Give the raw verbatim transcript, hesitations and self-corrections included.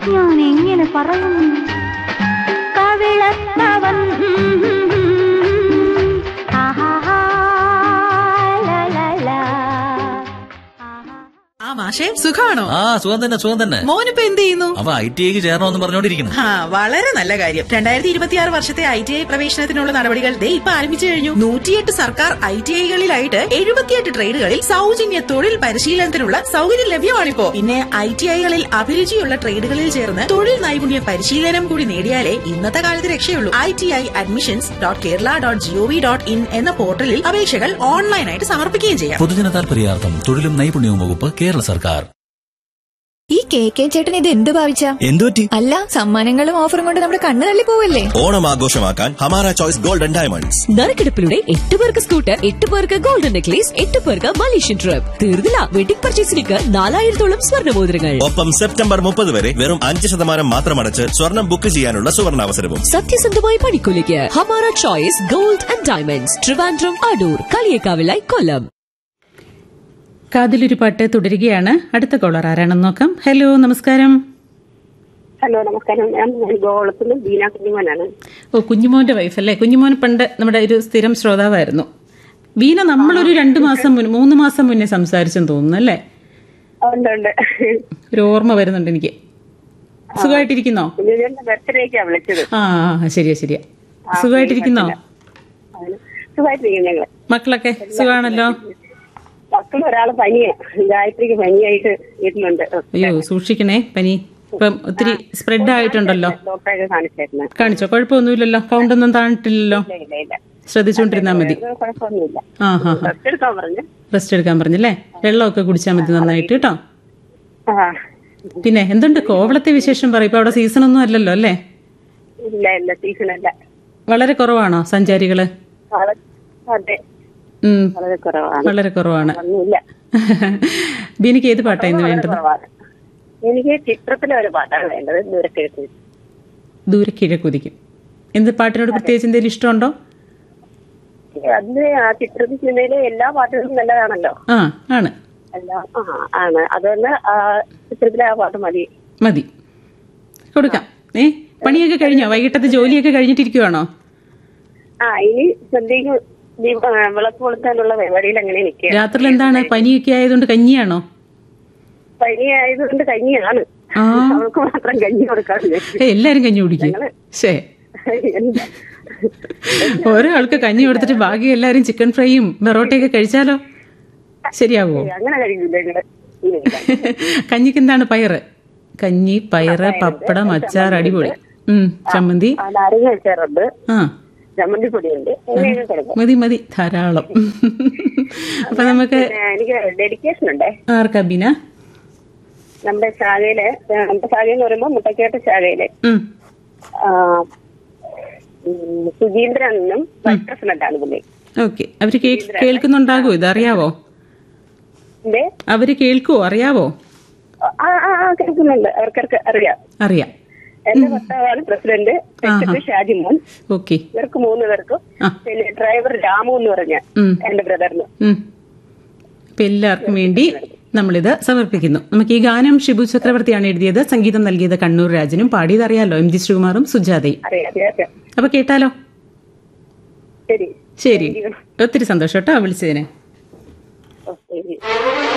ഞാൻ എങ്ങനെ പറയും കവിളത്തവൻ മാഷേ സുഖാണോ? ആ സുഖം തന്നെ സുഖം തന്നെ. മോനിപ്പോ എന്ത് ചെയ്യുന്നു? അവ ഐ ടി ഐക്ക് ചേരണമെന്ന് പറഞ്ഞോണ്ടിരിക്കുന്നു. ആ വളരെ നല്ല കാര്യം. രണ്ടായിരത്തി ഇരുപത്തിയാറ് വർഷത്തെ ഐ ടി ഐ പ്രവേശനത്തിനുള്ള നടപടികൾ ദേ ഇപ്പൊ ആരംഭിച്ചു കഴിഞ്ഞു. നൂറ്റിയെട്ട് സർക്കാർ ഐ ടി ഐകളിലായിട്ട് എഴുപത്തിയെട്ട് ട്രേഡുകളിൽ സൗജന്യ തൊഴിൽ പരിശീലനത്തിനുള്ള സൗകര്യം ലഭ്യമാണിപ്പോ. പിന്നെ ഐ ടി ഐകളിൽ അഭിരുചിയുള്ള ട്രേഡുകളിൽ ചേർന്ന് തൊഴിൽ നൈപുണ്യ പരിശീലനം കൂടി നേടിയാലേ ഇന്നത്തെ കാലത്ത് രക്ഷയുള്ളൂ. I T I admissions dot Kerala dot G O V dot in എന്ന പോർട്ടലിൽ അപേക്ഷകൾ ഓൺലൈനായിട്ട് സമർപ്പിക്കുകയും ചെയ്യാം. പൊതുജന താൽപര്യാർത്ഥം തൊഴിലും നൈപുണ്യവും വകുപ്പ് കേരള സർക്കാർ. ഈ കെ കെ ചേട്ടൻ ഇത് എന്ത് ഭാവിച്ച? എന്തുപറ്റി? അല്ല, സമ്മാനങ്ങളും ഓഫറും കൊണ്ട് നമ്മുടെ കണ്ണ് തള്ളി പോവല്ലേ? ഓണം ആഘോഷമാക്കാൻ ഹമാര ചോയ്സ് ഗോൾഡൻ ഡയമണ്ട്സ്. നറുക്കെടുപ്പിലൂടെ എട്ട് പേർക്ക് സ്കൂട്ടർ, എട്ട് പേർക്ക് ഗോൾഡൻ നെക്ലേസ്, എട്ട് പേർക്ക് മലേഷ്യൻ ട്രിപ്പ്. തീർന്നില്ല, വെഡിംഗ് പർച്ചേസിലേക്ക് നാലായിരത്തോളം സ്വർണ്ണമോതിരങ്ങൾ. ഒപ്പം സെപ്റ്റംബർ മുപ്പത് വരെ വെറും അഞ്ച് ശതമാനം മാത്രം അടച്ച് സ്വർണം ബുക്ക് ചെയ്യാനുള്ള സുവർണാവസരവും. സത്യസന്ധമായ പണിക്കൂലിക്ക് Hamara choice gold and diamonds, Trivandrum, Adoor, കളിയേക്കാവിലായി, കൊല്ലം. കാതിലൊരു പാട്ട് തുടരുകയാണ്. അടുത്ത കോളർ ആരാണെന്ന് നോക്കാം. ഹലോ, നമസ്കാരം. ഹലോ, നമസ്കാരം. ഞാൻ ഗോളത്തുനിന്ന് ബീന കുഞ്ഞുമോനാണ്. ഓ, കുഞ്ഞുമോന്റെ വൈഫ് അല്ലേ? കുഞ്ഞുമോൻ പണ്ട് നമ്മുടെ ഒരു സ്ഥിരം ശ്രോതാവായിരുന്നു. ബീന നമ്മളൊരു രണ്ടു മാസം മുന്നേ മൂന്ന് മാസം മുന്നേ സംസാരിച്ചെന്ന് തോന്നുന്നു അല്ലേ? ഒരു ഓർമ്മ വരുന്നുണ്ട് എനിക്ക്. സുഖമായിട്ടിരിക്കുന്നോ? ആ ശരിയാ ശരിയാ. സുഖമായിട്ടിരിക്കുന്നോ? മക്കളൊക്കെ സുഖാണല്ലോ? മക്കൾ ഒരാള് പനിയാ, ഗായത്രിക്ക് പനിയായിട്ട് വീട്ടിലുണ്ട്. അയ്യോ സൂക്ഷിക്കണേ, പനി ഇപ്പം ഒത്തിരി സ്പ്രെഡ് ആയിട്ടുണ്ടല്ലോ. ഡോക്ടറെ കാണിച്ചായിരുന്നു. കാണിച്ചോ? കുഴപ്പമൊന്നുമില്ലല്ലോ? കൗണ്ടൊന്നും താണിട്ടില്ലല്ലോ? ശ്രദ്ധിച്ചോണ്ടിരുന്നാ മതി. ആ ഹാ ഹാ റെസ്റ്റ് എടുക്കാൻ പറഞ്ഞല്ലേ? വെള്ളമൊക്കെ കുടിച്ചാൽ മതി നന്നായിട്ട് കേട്ടോ. പിന്നെ എന്തുണ്ട് കോവളത്തെ വിശേഷം? പറയും. ഇപ്പൊ അവിടെ സീസൺ ഒന്നും അല്ലല്ലോ അല്ലേ? ഇല്ല ഇല്ല, സീസൺ അല്ല. വളരെ കുറവാണോ സഞ്ചാരികള്? അതെ, വളരെ കുറവാണ്. ബീനക്ക് ഏത് പാട്ടാ ഇന്ന് വേണ്ടത്? എനിക്ക് ചിത്രത്തിലെ ഒരു പാട്ടാണ് വേണ്ടത്. ദൂരക്കിഴക്ക്. ദൂരക്കിഴക്കുതിക്കും. എന്ത് പാട്ടിനോട് പ്രത്യേകിച്ച് എന്തെങ്കിലും ഇഷ്ടമുണ്ടോ? അതിന് ആ ചിത്രത്തിൽ സിനിമയിലെ എല്ലാ പാട്ടുകളും നല്ലതാണല്ലോ. ആ ആണ് ആണ് അതുകൊണ്ട് ചിത്രത്തിലെ ആ പാട്ട് മതി മതി കൊടുക്കാം. ഏ പണിയൊക്കെ കഴിഞ്ഞോ? വൈകിട്ടത്തെ ജോലിയൊക്കെ കഴിഞ്ഞിട്ടിരിക്കുവാണോ? ആ ഇനി സന്ധ്യക്ക് വിളക്ക് കൊളുത്താനുള്ള പരിപാടിയിൽ അങ്ങനെ നിൽക്കുക. രാത്രിയിൽ എന്താണ്? പനിയൊക്കെ ആയതുകൊണ്ട് കഞ്ഞിയാണോ? പനി ആയതുകൊണ്ട് കഞ്ഞിയാണ്. അവൾക്ക് മാത്രം കഞ്ഞി കൊടുക്കാറില്ല. എല്ലാരും കഞ്ഞി കുടിക്കും. ശേ, ഒരാൾക്ക് കഞ്ഞി കൊടുത്തിട്ട് ബാക്കി എല്ലാരും ചിക്കൻ ഫ്രൈയും ബെറോട്ടയൊക്കെ കഴിച്ചാലോ? ശരിയാവോ? അങ്ങനെ കഴിക്കില്ല. കഞ്ഞിക്ക് എന്താണ്? പയറ്. കഞ്ഞി, പയറ്, പപ്പടം, അച്ചാർ, അടിപൊളി. ഉം ചമ്മന്തി, നാരങ്ങ അച്ചാറുണ്ട്. ആ ചമ്മന്തിപ്പൊടിയുണ്ട്. മതി മതി ധാരാളം. അപ്പൊ നമുക്ക് എനിക്ക് ഡെഡിക്കേഷൻ ഉണ്ടേ. ആർക്കാ ബീന? നമ്മുടെ ശാഖയില്, നമ്മുടെ ശാഖ എന്ന് പറയുമ്പോ മുട്ടക്കേട്ട് ശാഖയില് സുധീന്ദ്രനും വൈസ് പ്രസിഡന്റാണ് പുള്ളി. ഓക്കെ. അവര് കേൾക്കുന്നുണ്ടാകോ? ഇതറിയാവോ? അവര് കേൾക്കുവോ? അറിയാവോ? കേൾക്കുന്നുണ്ട്. അവർക്കൊക്കെ അറിയാം. അറിയാം. എന്റെ ഭർത്താവാണ് പ്രസിഡന്റ്, സെക്രട്ടറി ഷാജിമോൻ. ഓക്കെ. ഇവർക്ക് മൂന്ന് പേർക്കും. പിന്നെ ഡ്രൈവർ രാമു എന്ന് പറഞ്ഞ എന്റെ ബ്രദറിന്. അപ്പൊ എല്ലാവർക്കും വേണ്ടി നമ്മളിത് സമർപ്പിക്കുന്നു. നമുക്ക് ഈ ഗാനം ഷിബു ചക്രവർത്തിയാണ് എഴുതിയത്. സംഗീതം നൽകിയത് കണ്ണൂർ രാജനും. പാടിയത് അറിയാലോ, എം ജി ശ്രീകുമാറും സുജാതയും. അപ്പൊ കേട്ടാലോ? ശരി, ഒത്തിരി സന്തോഷം കേട്ടോ വിളിച്ചതിന്.